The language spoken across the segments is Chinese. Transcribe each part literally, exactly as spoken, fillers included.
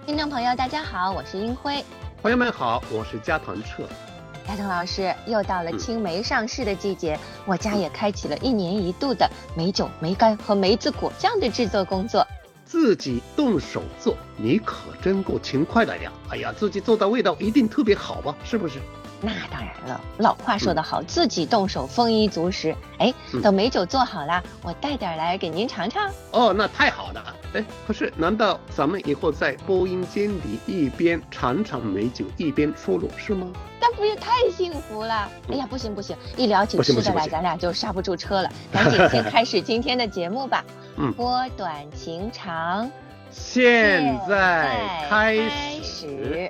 听众朋友，大家好，我是英辉。 朋友们好，我是加藤彻。 加藤老师，又到了青梅上市的季节，嗯、我家也开启了一年一度的梅酒、梅干和梅子果酱的制作工作。 自己动手做，你可真够勤快的呀！哎呀，自己做的味道一定特别好吧？是不是？ 那当然了，老话说得好，嗯、自己动手丰衣足食。哎，等梅酒做好了，我带点来给您尝尝。 哦，那太好了。哎，可是难道咱们以后在播音间里一边尝尝美酒一边说裸是吗？ 那不是太幸福了？哎呀，不行不行，一聊起吃的来，咱俩就刹不住车了。赶紧先开始今天的节目吧。嗯，拨短情长， 现在开始。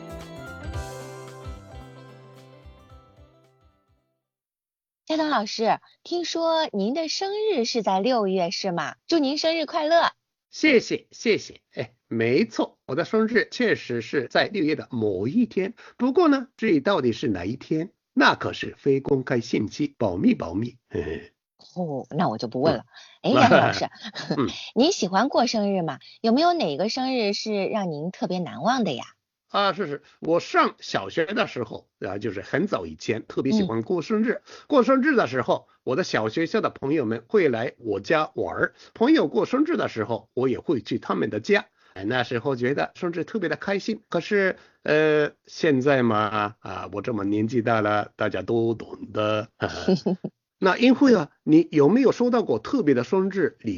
加藤老师，听说您的生日是在六月是吗？祝您生日快乐！ 谢谢谢谢，哎，没错，我的生日确实是在六月的某一天。不过呢，至于到底是哪一天，那可是非公开信息，保密保密。嘿嘿哦，那我就不问了。哎、嗯，加藤老师，嗯、您喜欢过生日吗？有没有哪个生日是让您特别难忘的呀？ 啊，是是，我上小学的时候啊，就是很早以前，特别喜欢过生日。嗯、过生日的时候，我的小学校的朋友们会来我家玩，朋友过生日的时候，我也会去他们的家。哎，那时候觉得生日特别的开心。可是，呃，现在嘛，啊，我这么年纪大了，大家都懂得。啊、那英慧啊，你有没有收到过特别的生日礼